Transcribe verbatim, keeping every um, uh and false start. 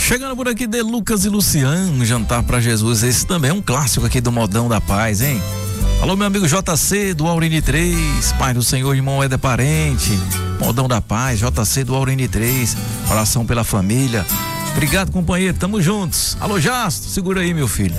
Chegando por aqui de Lucas e Luciano, Jantar pra Jesus. Esse também é um clássico aqui do Modão da Paz, hein? Alô, meu amigo J C do Aurine três, Pai do Senhor, irmão Éder Parente, Modão da Paz, J C do Aurine três, oração pela família. Obrigado, companheiro, tamo juntos. Alô, Jasto, segura aí, meu filho.